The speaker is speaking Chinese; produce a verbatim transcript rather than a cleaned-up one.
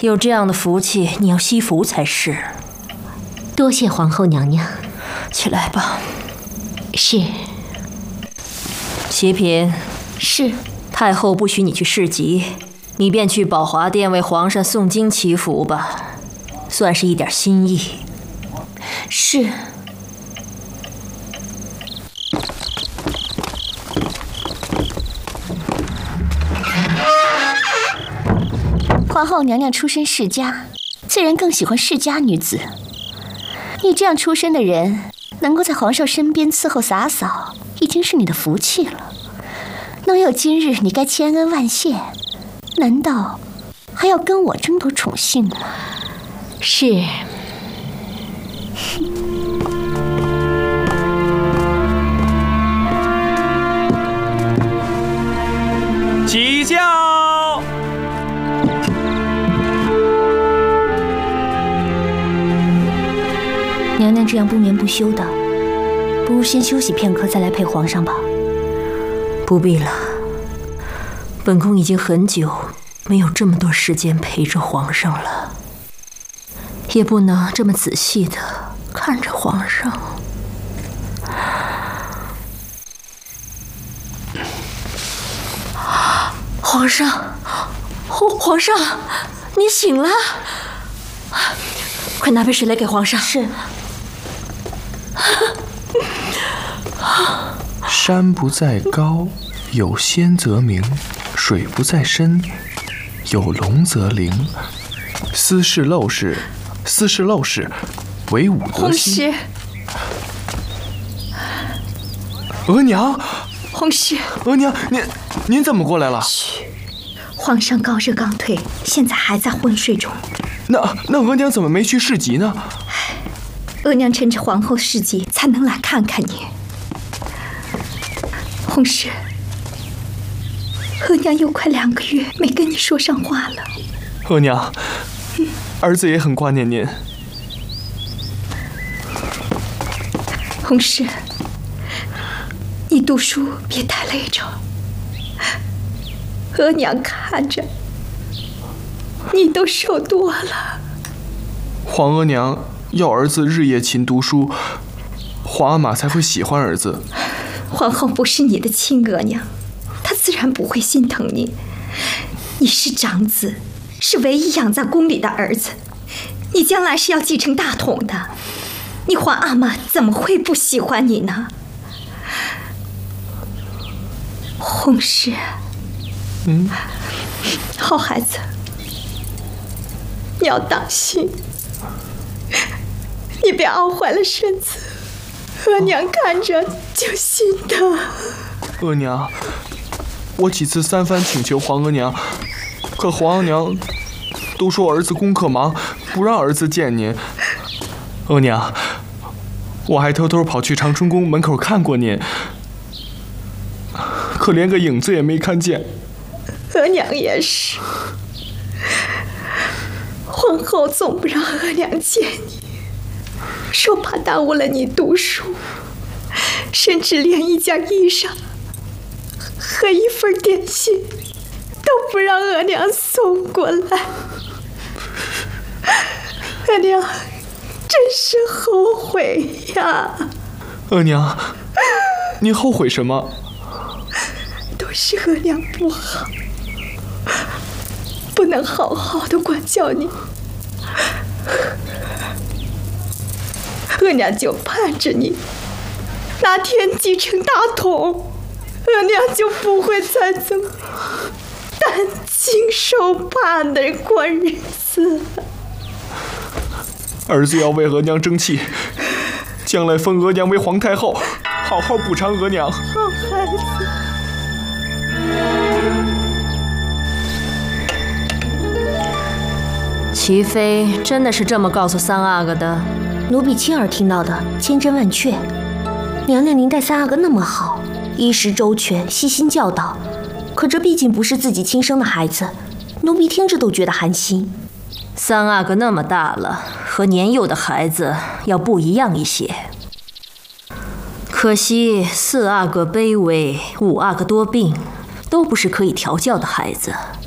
有这样的福气，你要惜福才是。 多谢皇后娘娘。 起来吧。 是。 启品。 是。 太后不许你去市集，你便去宝华殿为皇上诵经祈福吧，算是一点心意。 是。皇后娘娘出身世家，自然更喜欢世家女子。你这样出身的人，能够在皇上身边伺候洒扫，已经是你的福气了。能有今日，你该千恩万谢。难道还要跟我争夺宠幸吗？是。 起轿！ 娘娘这样不眠不休的，不如先休息片刻，再来陪皇上吧。 不必了，本宫已经很久没有这么多时间陪着皇上了，也不能这么仔细的看着皇上。皇上，皇皇上，你醒了，快拿杯水来给皇上。 是。 山不在高，有仙则名；水不在深，有龙则灵。斯是陋室，斯是陋室，惟吾德馨。 皇额娘， 皇室， 额娘，您您怎么过来了？ 嘘，皇上高热刚退，现在还在昏睡中。 那那额娘怎么没去市集呢？ 额娘趁着皇后市集才能来看看你。皇室，额娘有快两个月没跟你说上话了。 额娘，嗯、儿子也很挂念您。 皇室，你读书别太累着，额娘看着你都瘦多了。 皇额娘要儿子日夜勤读书，皇阿玛才会喜欢儿子。 皇后不是你的亲额娘，她自然不会心疼你。你是长子，是唯一养在宫里的儿子，你将来是要继承大统的，你皇阿玛怎么会不喜欢你呢？皇室， 嗯， 好孩子，你要当心，你别熬坏了身子。额娘看着就心疼。 额娘，我几次三番请求皇额娘，可皇额娘都说儿子功课忙，不让儿子见您。额娘，我还偷偷跑去长春宫门口看过您，可连个影子也没看见。 额娘也是，皇后总不让额娘见你，说怕耽误了你读书，甚至连一件衣裳和一份点心都不让额娘送过来。额娘真是后悔呀。 额娘，你后悔什么？ 都是额娘不好，不能好好的管教你。额娘就盼着你哪天继承大统，额娘就不会再这么担惊受怕的过日子。 儿子要为额娘争气，将来封额娘为皇太后，好好补偿额娘。 好孩子。 齐妃真的是这么告诉三阿哥的？ 奴婢亲耳听到的，千真万确。娘娘您待三阿哥那么好，衣食周全，悉心教导，可这毕竟不是自己亲生的孩子，奴婢听着都觉得寒心。 三阿哥那么大了，和年幼的孩子要不一样一些。可惜四阿哥卑微，五阿哥多病，都不是可以调教的孩子。